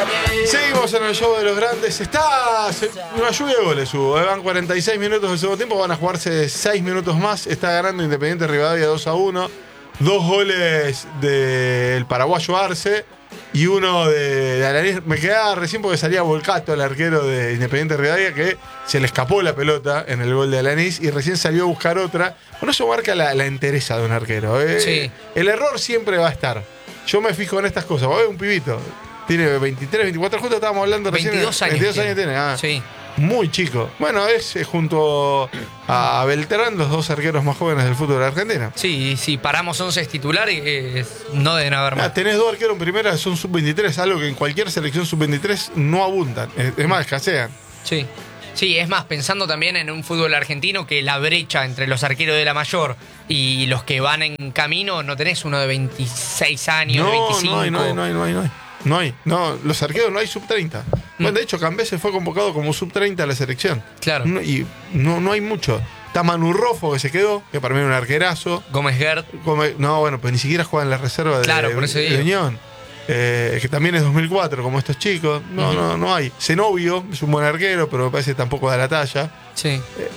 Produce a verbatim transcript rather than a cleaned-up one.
Seguimos en el show de los grandes. Está se- una lluvia de goles hubo. eh. Van cuarenta y seis minutos del segundo tiempo. Van a jugarse seis minutos más. Está ganando Independiente Rivadavia dos a uno. Dos goles del paraguayo Arce y uno de, de Alanís. Me quedaba recién porque salía Volcato, el arquero de Independiente Rivadavia, que se le escapó la pelota en el gol de Alanís y recién salió a buscar otra. Bueno, eso marca la, la entereza de un arquero. eh. Sí. El error siempre va a estar. Yo me fijo en estas cosas. Vos ves un pibito. Tiene veintitrés, veinticuatro, justo estábamos hablando recién. veintidós años. veintidós tiene. años tiene. Ah, Sí. Muy chico. Bueno, es eh, junto a Beltrán los dos arqueros más jóvenes del fútbol argentino. Sí, si paramos once titulares, eh, no deben haber Ah, más. tenés dos arqueros en primera que son sub veintitrés, algo que en cualquier selección sub veintitrés no abundan. Es, es más, escasean. Sí. Sí, es más, pensando también en un fútbol argentino que la brecha entre los arqueros de la mayor y los que van en camino, no tenés uno de veintiséis años, No, veinticinco. no hay, no hay, no hay, no hay, no hay. No hay. No, los arqueros no hay sub treinta. Bueno, Mm. de hecho, Cambé fue convocado como sub treinta a la selección. Claro. No, y no, no hay mucho. Está Manu Rofo, que se quedó, que para mí era un arquerazo. Gómez Gert. Como- no, bueno, pues ni siquiera juega en la reserva de, Claro, por eso de digo. Unión. Eh, que también es dos mil cuatro, como estos chicos. No, Ujú. no, no hay. Zenobio es un buen arquero, pero me parece que tampoco da la talla. Sí.